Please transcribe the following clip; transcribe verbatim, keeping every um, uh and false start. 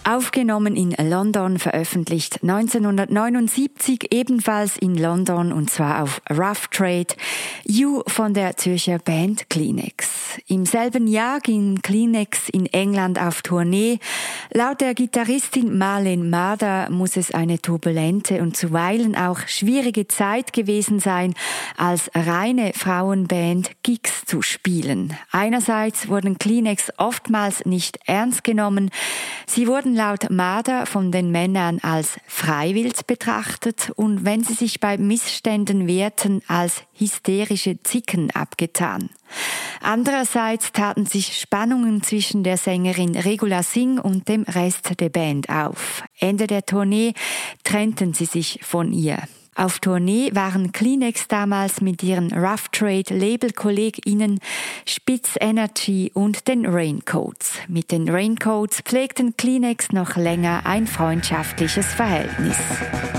Aufgenommen in London, veröffentlicht neunzehnhundertneunundsiebzig, ebenfalls in London und zwar auf Rough Trade, You von der Zürcher Band Kleenex. Im selben Jahr ging Kleenex in England auf Tournee. Laut der Gitarristin Marlene Marder muss es eine turbulente und zuweilen auch schwierige Zeit gewesen sein, als reine Frauenband Gigs zu spielen. Einerseits wurden Kleenex oftmals nicht ernst genommen. Sie wurden laut Marder von den Männern als freiwillig betrachtet und wenn sie sich bei Missständen wehrten, als hysterische Zicken abgetan. Andererseits taten sich Spannungen zwischen der Sängerin Regula Singh und dem Rest der Band auf. Ende der Tournee trennten sie sich von ihr. Auf Tournee waren Kleenex damals mit ihren Rough Trade Label-KollegInnen Spitz Energy und den Raincoats. Mit den Raincoats pflegten Kleenex noch länger ein freundschaftliches Verhältnis.